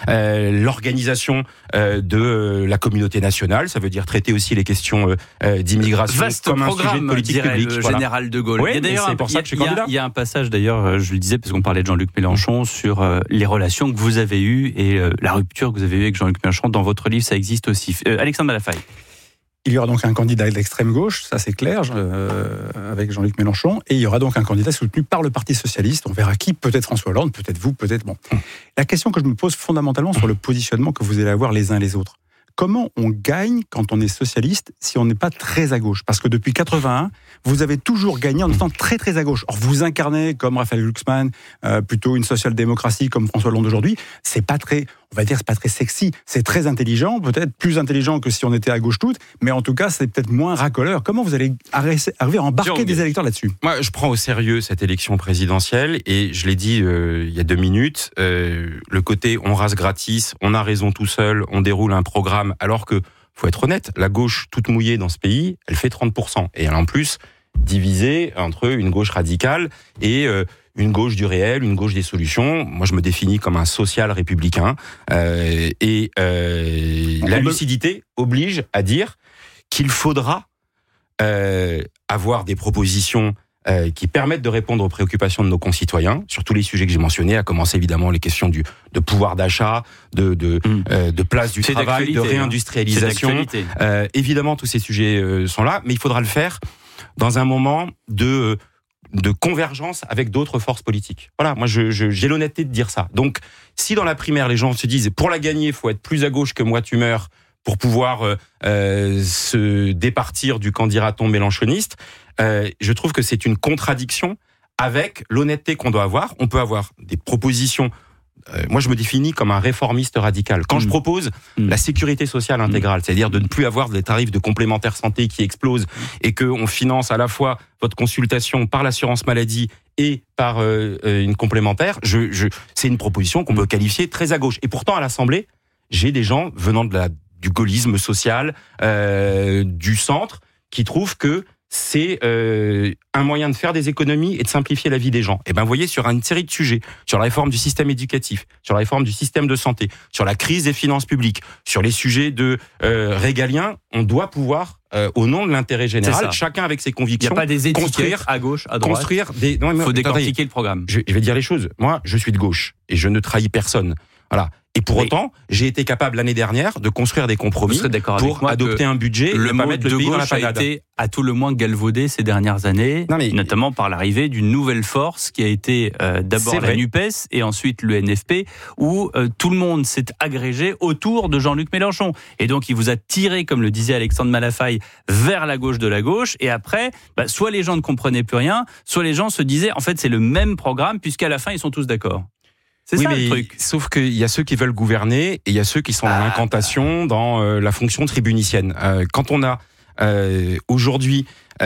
l'organisation de la communauté nationale. Ça veut dire traiter aussi les questions d'immigration vaste comme un sujet de politique publique. Le général de Gaulle. Oui, c'est pour ça que je suis candidat. Il y a un passage d'ailleurs, je le disais parce qu'on parlait de Jean-Luc Mélenchon, sur les relations que vous avez eues et la rupture que vous avez eue avec Jean-Luc Mélenchon. Dans votre livre, ça existe aussi. Alexandre Malafaille. Il y aura donc un candidat d'extrême gauche, ça c'est clair, avec Jean-Luc Mélenchon, et il y aura donc un candidat soutenu par le Parti socialiste. On verra qui, peut-être François Hollande, peut-être vous, peut-être bon. La question que je me pose fondamentalement sur le positionnement que vous allez avoir les uns les autres. Comment on gagne quand on est socialiste si on n'est pas très à gauche ? Parce que depuis 81, vous avez toujours gagné en étant très très à gauche. Or, vous incarnez, comme Raphaël Glucksmann, plutôt une social-démocratie comme François Hollande aujourd'hui. C'est pas très, on va dire, c'est pas très sexy. C'est très intelligent, peut-être plus intelligent que si on était à gauche toute, mais en tout cas, c'est peut-être moins racoleur. Comment vous allez arriver à embarquer des électeurs là-dessus ? Moi, je prends au sérieux cette élection présidentielle et je l'ai dit il y a 2 minutes, le côté on rase gratis, on a raison tout seul, on déroule un programme, alors que, faut être honnête, la gauche toute mouillée dans ce pays, elle fait 30%. Et elle, en plus, divisée entre une gauche radicale et une gauche du réel, une gauche des solutions. Moi, je me définis comme un social républicain. La lucidité oblige à dire qu'il faudra avoir des propositions qui permettent de répondre aux préoccupations de nos concitoyens sur tous les sujets que j'ai mentionnés, à commencer évidemment les questions de pouvoir d'achat, de place du travail, de réindustrialisation. Évidemment, tous ces sujets sont là, mais il faudra le faire dans un moment de convergence avec d'autres forces politiques. Voilà, moi j'ai l'honnêteté de dire ça. Donc, si dans la primaire les gens se disent pour la gagner, il faut être plus à gauche que moi tu meurs pour pouvoir se départir du candidaton mélenchoniste, je trouve que c'est une contradiction avec l'honnêteté qu'on doit avoir. On peut avoir des propositions. Moi, je me définis comme un réformiste radical. Quand je propose la sécurité sociale intégrale, c'est-à-dire de ne plus avoir des tarifs de complémentaire santé qui explosent et qu'on finance à la fois votre consultation par l'assurance maladie et par une complémentaire, c'est une proposition qu'on peut qualifier très à gauche. Et pourtant, à l'Assemblée, j'ai des gens venant du gaullisme social, du centre, qui trouvent que c'est un moyen de faire des économies et de simplifier la vie des gens. Et ben, vous voyez, sur une série de sujets, sur la réforme du système éducatif, sur la réforme du système de santé, sur la crise des finances publiques, sur les sujets régaliens, on doit pouvoir, au nom de l'intérêt général, chacun avec ses convictions, il n'y a pas des étiquettes à gauche, à droite. Il faut décortiquer le programme. Je vais dire les choses. Moi, je suis de gauche et je ne trahis personne. Voilà. Et pour autant, j'ai été capable l'année dernière de construire des compromis pour adopter un budget et ne pas mettre le pays dans la panade. A été à tout le moins galvaudé ces dernières années, notamment par l'arrivée d'une nouvelle force qui a été d'abord la NUPES et ensuite le NFP, où tout le monde s'est agrégé autour de Jean-Luc Mélenchon. Et donc il vous a tiré, comme le disait Alexandre Malafaille, vers la gauche de la gauche. Et après, soit les gens ne comprenaient plus rien, soit les gens se disaient, en fait, c'est le même programme, puisqu'à la fin, ils sont tous d'accord. C'est ça le truc. Sauf qu'il y a ceux qui veulent gouverner et il y a ceux qui sont dans l'incantation, dans la fonction tribunicienne. Quand on a aujourd'hui,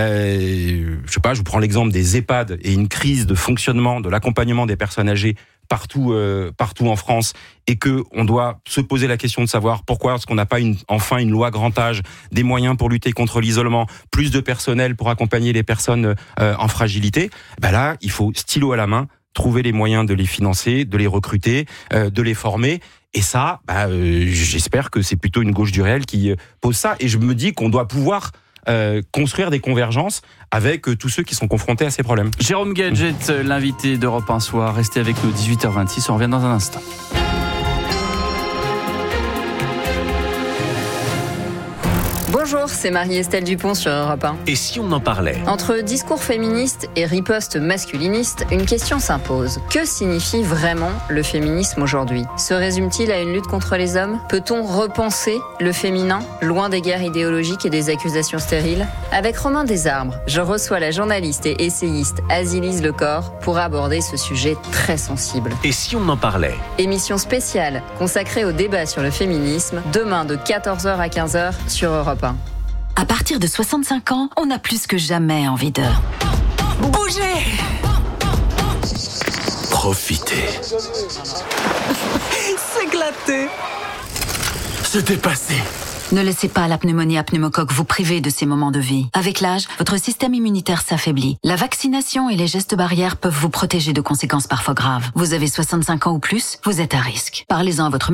je sais pas, je vous prends l'exemple des EHPAD et une crise de fonctionnement, de l'accompagnement des personnes âgées partout en France, et que on doit se poser la question de savoir pourquoi est-ce qu'on n'a pas enfin une loi grand âge, des moyens pour lutter contre l'isolement, plus de personnel pour accompagner les personnes en fragilité. Là, il faut stylo à la main trouver les moyens de les financer, de les recruter, de les former. Et ça, j'espère que c'est plutôt une gauche du réel qui pose ça. Et je me dis qu'on doit pouvoir construire des convergences avec tous ceux qui sont confrontés à ces problèmes. Jérôme Gadget, l'invité d'Europe 1 Soir. Restez avec nous, 18h26, on revient dans un instant. Bonjour, c'est Marie-Estelle Dupont sur Europe 1. Et si on en parlait ? Entre discours féministes et ripostes masculinistes, une question s'impose. Que signifie vraiment le féminisme aujourd'hui ? Se résume-t-il à une lutte contre les hommes ? Peut-on repenser le féminin, loin des guerres idéologiques et des accusations stériles ? Avec Romain Desarbres, je reçois la journaliste et essayiste Azilise Lecor pour aborder ce sujet très sensible. Et si on en parlait ? Émission spéciale consacrée au débat sur le féminisme, demain de 14h à 15h sur Europe 1. À partir de 65 ans, on a plus que jamais envie de bouger. Profiter. S'éclater. Se dépasser. Ne laissez pas la pneumonie à pneumocoque vous priver de ces moments de vie. Avec l'âge, votre système immunitaire s'affaiblit. La vaccination et les gestes barrières peuvent vous protéger de conséquences parfois graves. Vous avez 65 ans ou plus, vous êtes à risque. Parlez-en à votre